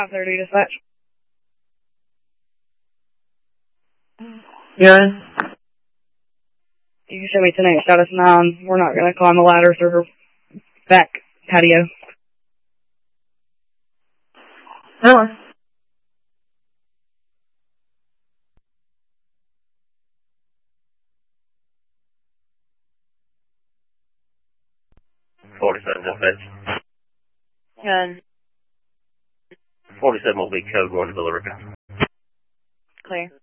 530 dispatch. Good. You can show me 10-8 status 9. We're not going to climb the ladder through her back patio. Hello. Dispatch. Good. 47 will be code 1 to Billerica. Clear.